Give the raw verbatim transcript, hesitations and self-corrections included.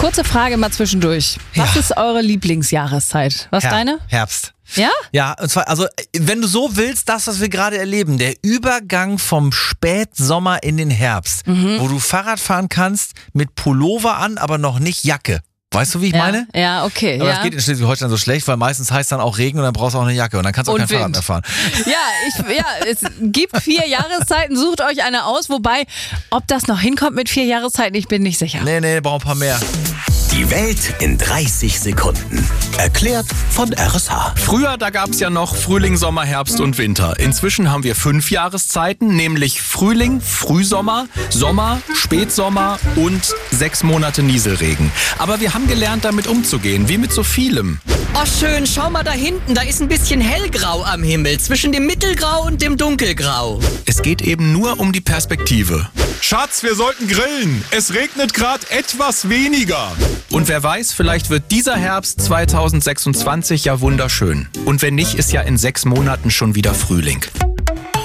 Kurze Frage mal zwischendurch. Was Ja. ist eure Lieblingsjahreszeit? Was Her- deine? Herbst. Ja? Ja, und zwar, also, wenn du so willst, das, was wir gerade erleben, der Übergang vom Spätsommer in den Herbst, Mhm. wo du Fahrrad fahren kannst mit Pullover an, aber noch nicht Jacke. Weißt du, wie ich Ja, meine? ja, okay. Aber ja. das geht in Schleswig-Holstein so schlecht, weil meistens heißt dann auch Regen und dann brauchst du auch eine Jacke und dann kannst du auch Und kein Fahrrad Wind. mehr fahren. Ja, ich, ja, es gibt vier Jahreszeiten, sucht euch eine aus, wobei, ob das noch hinkommt mit vier Jahreszeiten, ich bin nicht sicher. Nee, nee, brauchen ein paar mehr. Die Welt in dreißig Sekunden. Erklärt von R S H. Früher, da gab es ja noch Frühling, Sommer, Herbst und Winter. Inzwischen haben wir fünf Jahreszeiten, nämlich Frühling, Frühsommer, Sommer, Spätsommer und sechs Monate Nieselregen. Aber wir haben gelernt, damit umzugehen, wie mit so vielem. Oh schön, schau mal da hinten, da ist ein bisschen hellgrau am Himmel, zwischen dem Mittelgrau und dem Dunkelgrau. Es geht eben nur um die Perspektive. Schatz, wir sollten grillen. Es regnet gerade etwas weniger. Und wer weiß, vielleicht wird dieser Herbst zweitausendsechsundzwanzig ja wunderschön. Und wenn nicht, ist ja in sechs Monaten schon wieder Frühling.